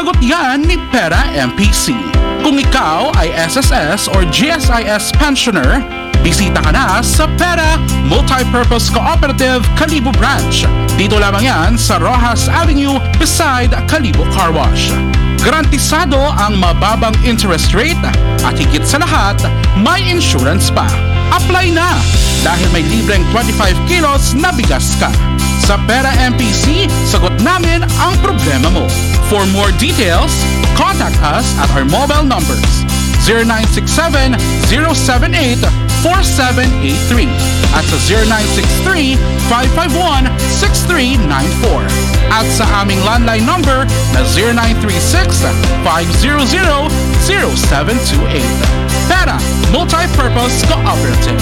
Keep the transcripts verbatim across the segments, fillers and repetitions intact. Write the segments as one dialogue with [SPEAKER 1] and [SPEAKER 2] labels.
[SPEAKER 1] Sagot yan ni Pera M P C. Kung ikaw ay S S S or G S I S pensioner, bisita ka na sa Pera Multipurpose Cooperative Kalibo Branch. Dito lamang yan sa Rojas Avenue beside Kalibo Car Wash. Garantisado ang mababang interest rate at higit sa lahat, may insurance pa. Apply na dahil may libreng twenty-five kilos na bigas ka. Sa Pera M P C, sagot namin ang problema mo. For more details, contact us at our mobile numbers zero nine six seven, zero seven eight, four seven eight three at sa zero nine six three, five five one, six three nine four at sa aming landline number na zero nine three six, five zero zero, zero seven two eight. Pera Multipurpose Cooperative.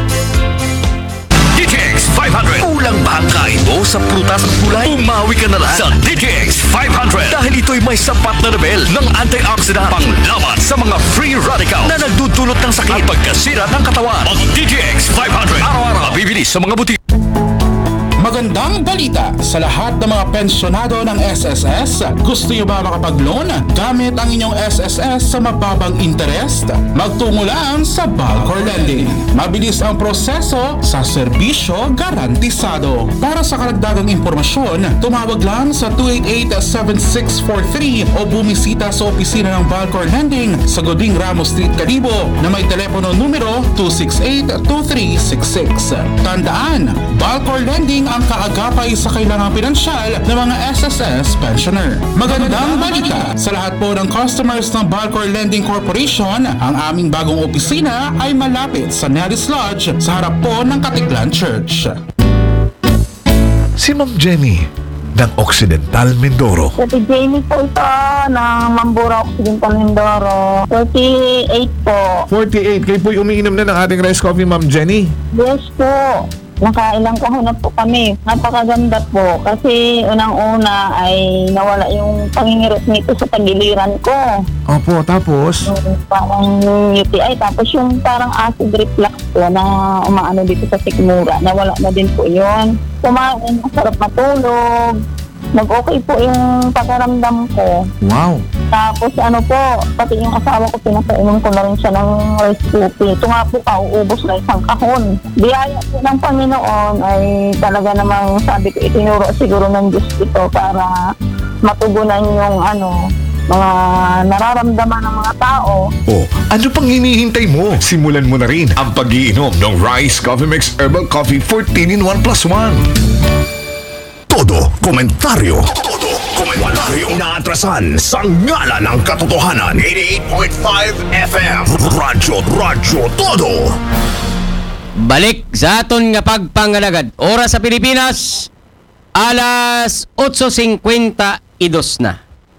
[SPEAKER 2] D J X five hundred. Kulang ba ang kain mo sa prutas at gulay? Umawi ka na lang sa D J X five hundred dahil ito'y may sapat na level ng antioxidant panglaban sa mga free radicals na nagdudulot ng sakit at pagkasira ng katawan. Ang D J X five hundred araw-araw mabibili sa mga butik.
[SPEAKER 1] Magandang balita sa lahat ng mga pensyonado ng S S S. Gusto niyo ba makapag-loan gamit ang inyong S S S sa mababang interest? Magtungo lang sa Balcor Lending. Mabilis ang proseso sa serbisyo garantisado. Para sa karagdagang impormasyon, tumawag lang sa two eight eight, seven six four three o bumisita sa opisina ng Balcor Lending sa Goding Ramos Street, Kalibo na may telepono numero two six eight, two three six six. Tandaan, Balcor Lending ang kaagapay sa kailangang pinansyal ng mga S S S pensioner. Magandang balita sa lahat po ng customers ng Balcor Lending Corporation. Ang aming bagong opisina ay malapit sa Neris Lodge sa harap po ng Katiklan Church.
[SPEAKER 3] Si Ma'am Jenny ng Occidental Mindoro.
[SPEAKER 4] Si Jamie po ito ng Mambura Occidental Mindoro. forty-eight po.
[SPEAKER 3] forty-eight. Kayo po'y umiinom na ng ating rice coffee, Ma'am Jenny?
[SPEAKER 4] Yes po. Nakailang kahon na po kami. Napakaganda po kasi unang-una ay nawala yung pangingirot nito sa tagiliran ko.
[SPEAKER 3] Opo, tapos?
[SPEAKER 4] Yung parang U T I. Tapos yung parang acid reflux po na umaano dito sa sikmura. Nawala na din po yun. Kumain, masarap matulog. Nag-okay po yung pakiramdam ko.
[SPEAKER 3] Wow.
[SPEAKER 4] Tapos ano po, pati yung asawa ko, pinapainom ko na rin siya ng rice coffee. Ito nga po, kauubos na isang kahon. Biyaya po ng Panginoon ay talaga namang sabi ko, itinuro siguro ng Diyos ito para matugunan yung ano, mga nararamdaman ng mga tao.
[SPEAKER 3] Oh, ano pang hinihintay mo? Simulan mo na rin ang pag-iinom ng Rice Coffee Mix Herbal Coffee fourteen in one plus one.
[SPEAKER 2] Todo komentaryo. Todo komentaryo inaatrasan sa ngala ng katotohanan. eighty-eight point five F M. Radyo, Radyo Todo.
[SPEAKER 5] Balik sa aton nga pagpangalagad. Oras sa Pilipinas, alas eight fifty-two na.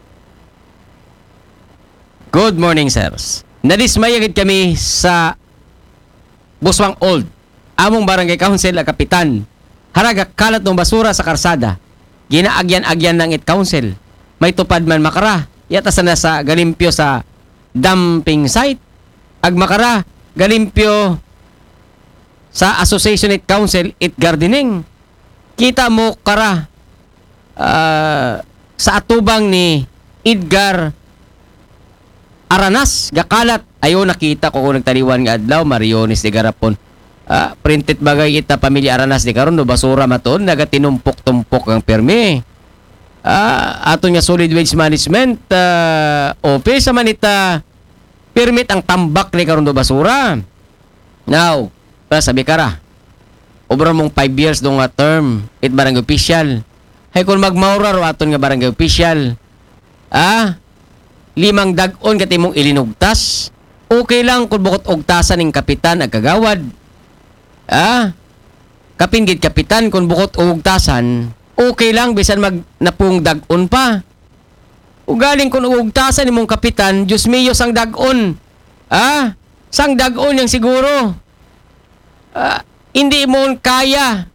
[SPEAKER 5] Good morning, sirs. Nadismayagid kami sa Buswang Old. Among barangay council a kapitan. Haraga kalat ng basura sa karsada. Ginaagyan-agyan ng it council. May tupad man makara. Yata sana sa galimpyo sa dumping site. Ag makara, galimpyo sa Association It Council It Gardening. Kita mo kara uh, sa atubang ni Edgar Aranas. Gakalat. Ayaw nakita ko kung nagtaliwan nga adlaw. Mariones de Garapon. Uh, printed bagay kita pamilya Aranas di karon no basura maton nagatinumpok-tumpok ang permi. Uh, aton nga solid waste management uh, office sa manita permit ang tambak ni karon do basura. Now, pa sabi kara. Obra mong five years do nga term it barangay official. Hay kung magmaura ro aton nga barangay official. Ah, limang dag-on kat imong ilinugtas. Okay lang kung bukod ugtasan ning kapitan ag kagawad. Ah, kapinggit kapitan kung bukod ugtasan, okay lang bisan mag napung dag-on pa. Ugaling kung ugtasan imong kapitan, Diyos miyo sang dag-on. Ah, sang dag-on yang siguro. Ah, hindi mo kaya.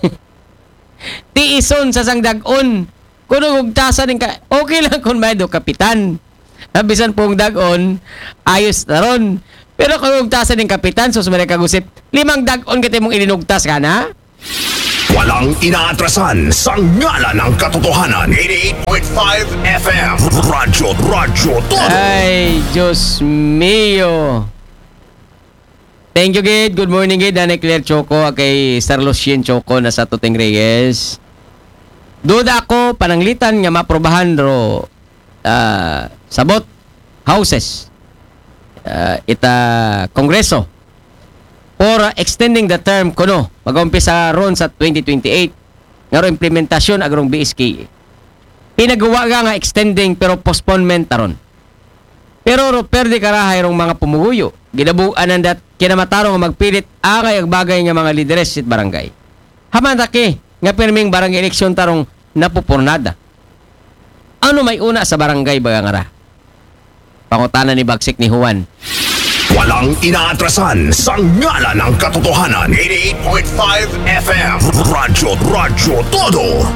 [SPEAKER 5] Tiison sa sang dag-on. Kung ugtasan ka, okay lang kung may do kapitan. Ah, bisan pong dag-on, ayos na ron. Pero kung ugtasan ng kapitan, sus may kagusip, limang dag-on kita mong ilinugtas ka na?
[SPEAKER 2] Walang inaatrasan sa ngala ng katotohanan. eighty-eight point five F M. Radyo, Radyo Todo.
[SPEAKER 5] Ay, Diyos mio. Thank you, Gid. Good morning, Gid. Nanay Claire Choco, kay Sir Lucien Choco na sa Tuting Reyes. Duda ako, pananglitan nga maprobahan ro uh, sabot houses. Uh, ita Kongreso. For uh, extending the term kuno, mag-umpisa ron sa twenty twenty-eight. Nga ro implementasyon agrong B S K. Pinagawa nga nga extending pero postponement taron. Pero ro perde karahay rong mga pumuguyo. Gidabuan dat kinamatarong nga magpilit akay ag bagay nga mga lideres sit barangay. Hamantaki nga perming barangay eleksyon tarong napupurnada. Ano may una sa barangay baga nga ra? Pangutana ni Bagsik ni Juan.
[SPEAKER 2] Walang inaatrasan sa ngala ng katotohanan. eighty-eight point five F M. Radyo, Radyo Todo.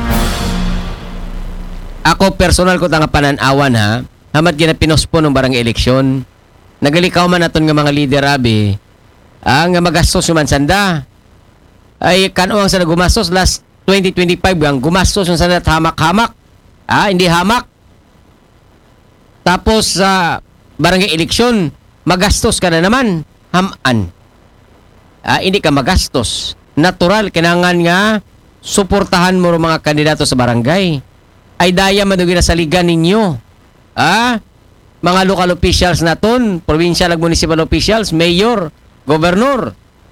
[SPEAKER 5] Ako personal ko tanga pananawan ha. Hamat ginapinospon ng barangay eleksyon. Nagalikaw man naton nga mga lider abi. Ang nga magastos man sanda. Ay kanuang sa gumastos last twenty twenty-five ang gumastos yung sanda hamak-hamak. Ah, hindi hamak. Tapos sa uh, barangay eleksyon magastos ka na naman. Haman. Ah, hindi ka magastos. Natural, kinangan nga suportahan mo mga kandidato sa barangay. Ay daya madugin na sa liga ninyo. Ah, mga local officials naton, provincial ag municipal officials, mayor, governor.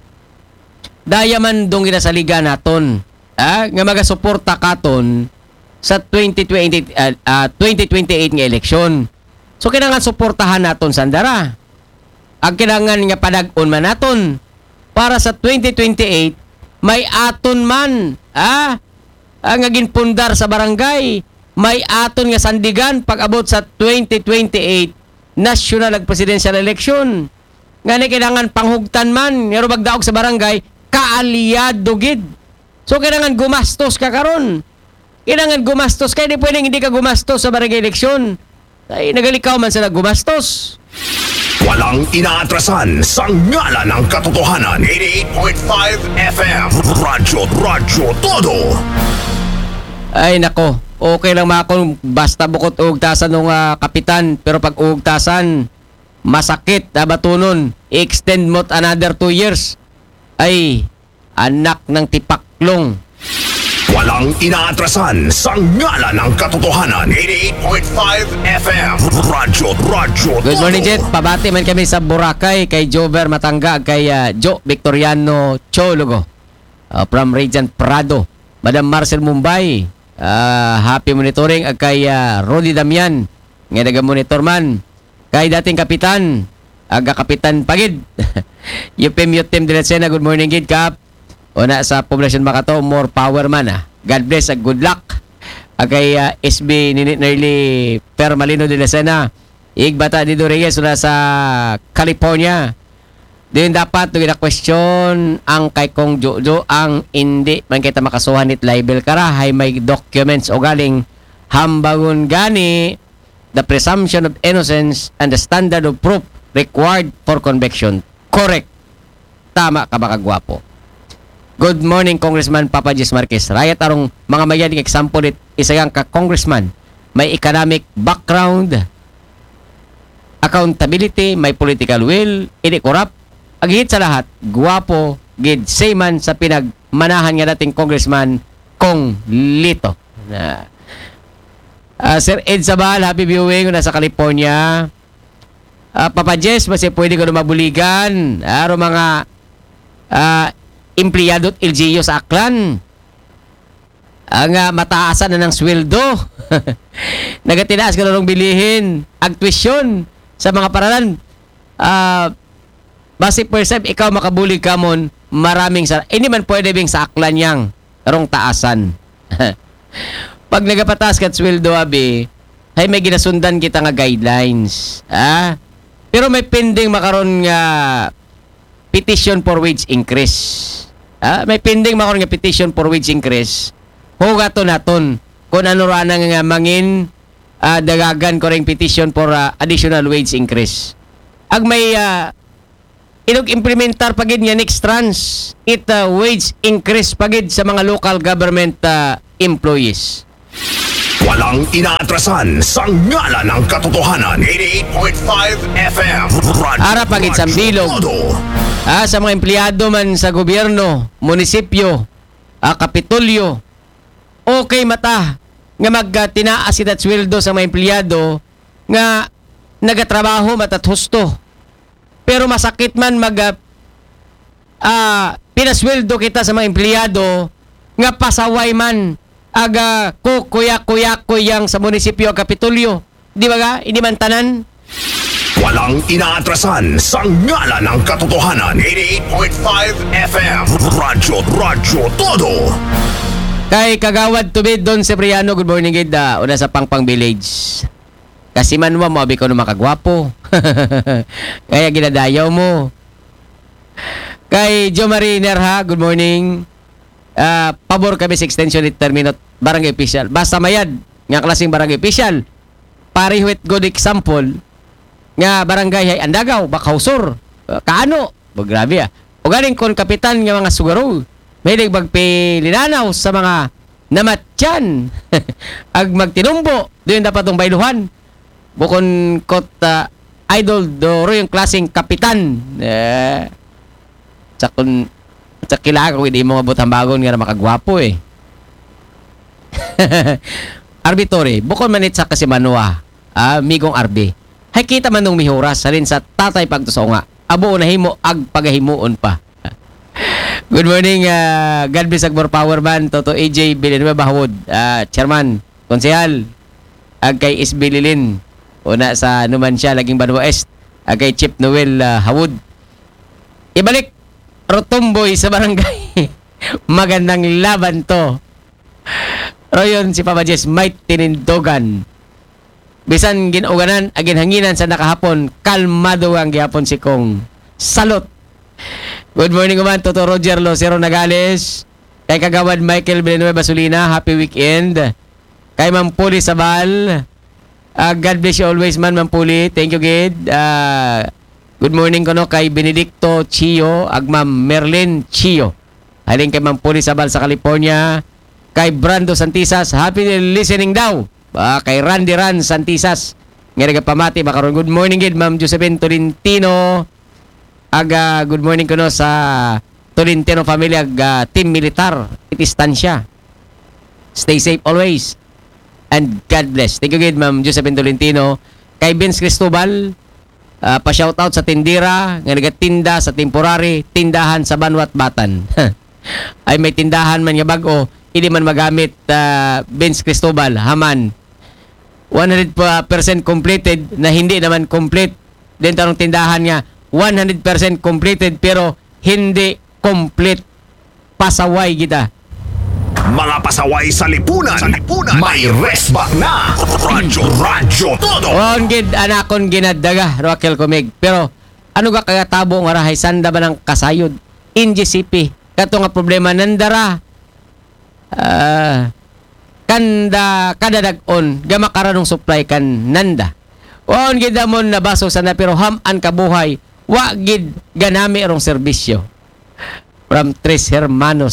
[SPEAKER 5] Daya man dungin na sa liga naton. Ah, nga magasuporta katon sa twenty twenty, uh, uh, twenty twenty-eight nga eleksyon. So kinangan suportahan naton sandara. Ang kinangan nga padag-on man naton para sa twenty twenty-eight may aton man ah ang agin pundar sa barangay, may aton nga sandigan pag abot sa twenty twenty-eight national ag presidential election. Nga kinangan panghugtan man ngero magdaog sa barangay kaalyado gid. So kinangan gumastos ka karon. Kinangan gumastos kay di pwedeng hindi ka gumastos sa barangay eleksyon. Ay nagalikaw man sila gumastos.
[SPEAKER 2] Walang inaatrasan sa ngala ng katotohanan. eighty-eight point five F M. Radyo, Radyo Todo.
[SPEAKER 5] Ay nako, okay lang makon basta bukod ugtasan ng uh, kapitan, pero pag ugtasan masakit na batunon, i-extend mo another two years. Ay anak ng tipaklong.
[SPEAKER 2] Walang inaatrasan sa ngala ng katotohanan. eighty-eight point five F M. Radyo, Radyo Todo.
[SPEAKER 5] Good morning, Jet. Pabati man kami sa Boracay kay Jover Matangga, kay uh, Joe Victoriano Chologo uh, from Regent Prado. Madam Marcel Mumbai, uh, happy monitoring. Ag kay uh, Rodi Damian, nga naga-monitor man. Kay dating kapitan, aga kapitan Pagid. Yupim Yutim Diletsena, good morning, Gid Kap. Una sa poblasyon Makato, more power man ah. God bless, good luck. Kay uh, S B Ninit Nerly Permalino de la Sena, Igbata Dido Reyes una sa California. Din dapat tugi na question ang kay Kong Jojo ang hindi man kita makasuhan it libel kara hay may documents o galing hambangon gani the presumption of innocence and the standard of proof required for conviction. Correct. Tama ka ba kagwapo? Good morning, Congressman Papa Jis Marquez. Rayat arong mga mayaning example it isa yang ka-congressman. May economic background, accountability, may political will, hindi corrupt. Agihit sa lahat, guwapo, gid sayman sa pinagmanahan nga dating congressman, Kong Lito. Na, uh, Sir Ed Sabal, happy viewing, nasa California. Uh, Papa Jess, basi pwede ko na mabuligan. Aro mga uh, empleyado at L G U sa Aklan. Ang uh, mataasan na ng sweldo. Nagatinaas ka na nung bilihin. Ang tuition sa mga paralan. Uh, basi percent, ikaw makabulig ka mon, maraming sa... Hindi man pwede bing sa Aklan yang rong taasan. Pag nagapataas ka at sweldo, abi, ay may ginasundan kita nga guidelines. Ah? Pero may pending makaroon nga petition for wage increase. Ah, may pending makaroon nga petition for wage increase. Hugato naton kung ano ra nang nga mangin uh, dagagan ko ring petition for uh, additional wage increase. Ag may uh, Inog implementar pagid nga next trans it uh, wage increase pagid sa mga local government uh, employees.
[SPEAKER 2] Walang inaatrasan sa ngala ng katotohanan. eighty-eight point five F M. Radyo,
[SPEAKER 5] Ara pagid sa bilog.
[SPEAKER 2] Todo.
[SPEAKER 5] Ah, sa mga empleyado man sa gobyerno, munisipyo, ah, kapitolyo, okay mata nga magtinaas uh, at sweldo sa mga empleyado nga nagatrabaho matat husto. Pero masakit man mag uh, uh, pinasweldo kita sa mga empleyado nga pasaway man aga kukuyak-kuyak-kuyang sa munisipyo kapitolyo. Di ba ga? Hindi man tanan.
[SPEAKER 2] Walang inaatrasan sa ngala ng katotohanan. eighty-eight point five F M. Radyo, radyo, todo.
[SPEAKER 5] Kay Kagawad Tubid Don Cipriano, good morning gid. Uh, una sa Pangpang Village. Kasi man mo, mabi ko na makagwapo. Kaya ginadayaw mo. Kay Jo Marie Nerha, good morning. Uh, pabor kami sa extension ni termino barangay official. Basta mayad nga klaseng barangay official. Parihwit good example nga barangay ay Andagaw, Bakausor, uh, Kaano. Bo grabe ah. O galing kon kapitan nga mga sugaro. May nagpagpilinanaw sa mga namatyan. Ag magtinumbo. Doon dapat itong bailuhan. Bukon kot uh, idol doro yung klaseng kapitan. Eh, sa kun sa kilala ko hindi mga butang bagon nga na makagwapo eh. Arbitore, bukon manit sa kasi manua. Ah, migong arbi. Hay kita man nung mihuras salin sa tatay pagtusaw nga. Abo na himo ag pagahimuon pa. Good morning, uh, God bless Agbor Powerman, Toto A J Villanueva Bahawod, uh, Chairman, Konsehal, ag kay S. Bililin, una sa Numancia, Laging Banwa Est, ag kay Chip Noel uh, Hawod. Ibalik, Rotomboy sa barangay. Magandang laban to. Royon si Papa Jess, Might Tinindogan. Bisan ginuganan, agin hanginan sa nakahapon, kalmado ang gihapon si Kong. Salot. Good morning naman, Toto Roger Losero Nagales. Kay Kagawad Michael Villanueva Basulina, happy weekend. Kay Mampuli Sabal, uh, God bless you always man, Mampuli. Thank you, Gid. Uh, good morning ko no, kay Benedicto Chio, ag Ma'am Merlin Chio. Haling kay Mampuli Sabal sa California. Kay Brando Santisas, happy listening daw. Uh, kay Randy Ran Santisas, nga nagapamati, makaroon. Good morning, Gid, Ma'am Josephine Tolentino. Aga, good morning ko no sa Tolentino family, aga team militar, itistansya. Stay safe always. And God bless. Thank you, good, Ma'am Josephine Tolentino. Kay Vince Cristobal, uh, pa-shoutout sa tindira, nga nagatinda sa temporary tindahan sa Banwat Batan. Ay may tindahan man nga bago, hindi man magamit uh, Vince Cristobal, haman. one hundred percent completed na hindi naman complete. Din tarong tindahan nga, one hundred percent completed pero hindi complete. Pasaway kita.
[SPEAKER 2] Mga pasaway sa lipunan. Sa lipunan. May resback na. Radyo, radyo, todo.
[SPEAKER 5] On gid anakon ginadaga Raquel Comig. Pero ano ga kaya tabo nga rahay sanda ba ng kasayod? In G C P. Kato nga problema nandara. Uh, kanda kadadag-on ga makaranong supply kan nanda. On gid amon na baso sana pero ham-an kabuhay. Wa gid ganami rong serbisyo. From Tres Hermanos.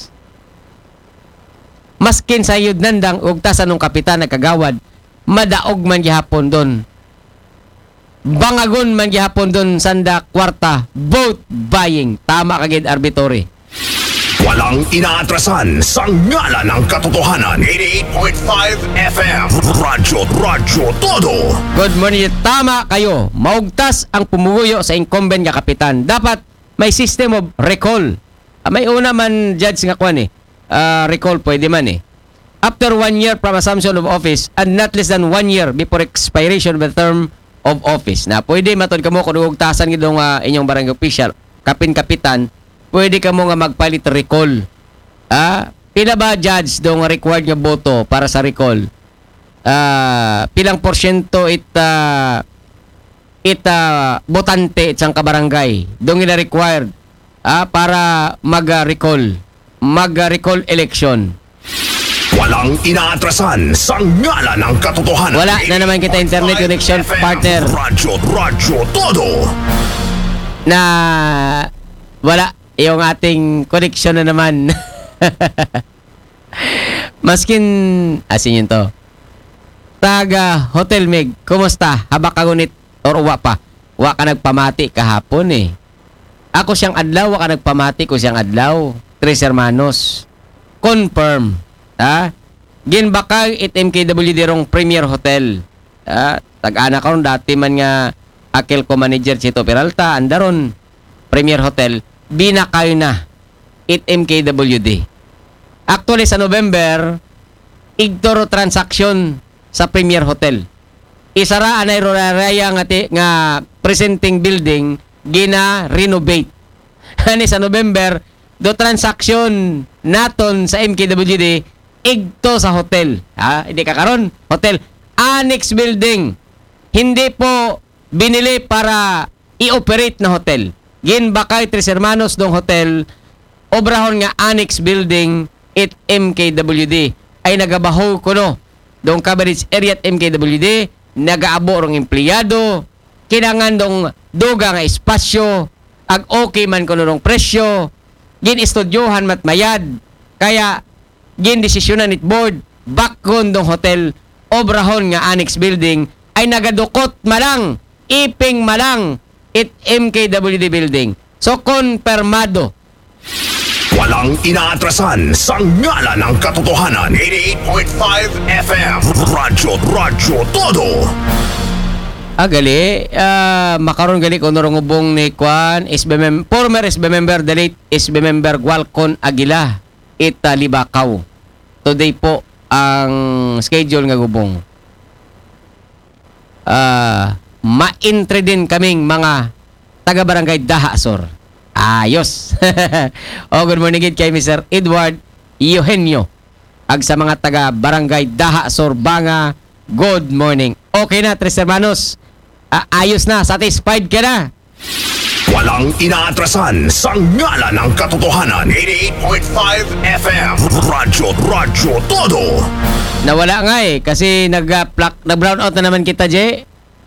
[SPEAKER 5] Maskin sayod nandang og tasan ng kapitan na Kagawad, madaog man gihapon don. Bangagon man gihapon don sanda kwarta, vote buying. Tama kagid arbitore.
[SPEAKER 2] Walang inaatrasan sa ngala ng katotohanan. eighty-eight point five F M. Radyo, radyo, todo.
[SPEAKER 5] Good morning. Tama kayo. Maugtas ang pumuguyo sa incumbent nga kapitan. Dapat may system of recall. Ah, may una man judge nga kwan eh. Uh, recall pwede man eh. After one year from assumption of office and not less than one year before expiration of the term of office. Na pwede matod ka mo kung ugtasan gidong uh, inyong barangay official, kapin-kapitan, pwede ka mo nga magpalit recall. Ah, pila ba judge dong required nga boto para sa recall? Ah, pilang porsyento it uh, it uh, botante isang kabarangay dong ina required ah, para mag-recall, mag-recall election.
[SPEAKER 2] Walang inaatrasan sa ngala ng katotohanan.
[SPEAKER 5] Wala na naman kita internet connection, partner.
[SPEAKER 2] Radyo, radyo, todo.
[SPEAKER 5] na wala yung ating connection na naman. Maskin, asin yun to. Taga Hotel Meg, kumusta? Haba ka ngunit or uwa pa? Wa ka nagpamati kahapon eh. Ako siyang adlaw, wa ka nagpamati ko siyang adlaw. Tres hermanos. Confirm. Ha? Ginbakag it M K W D rong Premier Hotel. Ha? Tag-ana karon dati man nga akil ko manager Chito Peralta, andaron Premier Hotel. Binakay na it M K W D. Actually sa November, igtoro transaction sa Premier Hotel. Isara anay roraya nga ti, nga presenting building gina renovate. Ani sa November do transaction naton sa M K W D igto sa hotel. Ha, hindi ka karon hotel annex building. Hindi po binili para i-operate na hotel. Ginbakay Tres Hermanos dong hotel obrahon nga annex building it M K W D ay nagabaho kuno dong coverage area at M K W D, nagaabo rong empleyado, kinangan dong duga nga espasyo, ag okay man kuno rong presyo, gin istudyohan matmayad, kaya gin desisyonan it board, bakon dong hotel, obrahon nga annex building, ay nagadukot malang, iping malang, it M K W D building. So, konpermado.
[SPEAKER 2] Walang inaatrasan sa ngala ng katotohanan. eighty-eight point five F M. Radyo, radyo, todo.
[SPEAKER 5] Ah, gali. Ah, makaroon gali kung narungubong ni Kwan, S B mem- former S B member, the late S B member Gualcon Aguila, ita Libakaw. Today po ang schedule nga gubong. Ah, ma-entry din kaming mga taga-barangay Dahasor. Ayos. Oh, good morning kay Mister Edward Eugenio. Ag sa mga taga-barangay Dahasor, Banga, good morning. Okay na, Tres Hermanos. Ah, ayos na, satisfied ka na.
[SPEAKER 2] Walang inaatrasan sa ngala ng katotohanan. eighty-eight point five F M. Radyo, radyo, todo.
[SPEAKER 5] Nawala nga eh, kasi nag-plak, nag-brown out na naman kita, Jay.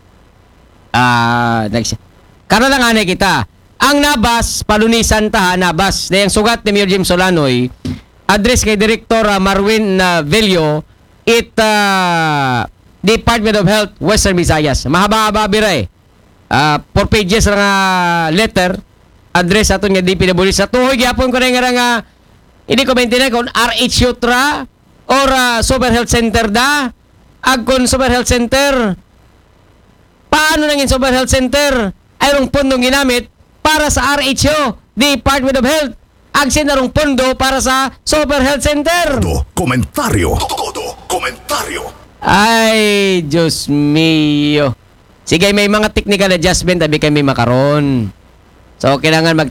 [SPEAKER 5] Ah, uh, Karo lang anay kita. Ang nabas, palunisan ta ha, nabas. Na yung sugat ni Mayor Jim Solanoy, address kay Director uh, Marwin uh, Velio, it uh, Department of Health, Western Visayas. Mahaba-haba bira eh. Uh, four pages na nga letter, address aton nga D P W. Sa tuhoy, gyapon ko na nga nga, hindi ko maintindihan kung R H Yutra or uh, Super Health Center da. Ag kung Super Health Center, paano nangin Super Health Center? Ayrong pondong ginamit para sa R H O, Department of Health. Agsin na rong pondo para sa Super Health Center.
[SPEAKER 2] Todo, komentaryo. Todo, komentaryo.
[SPEAKER 5] Ay, Diyos mio. Sige, may mga technical adjustment, tabi kami makaron. So, kailangan mag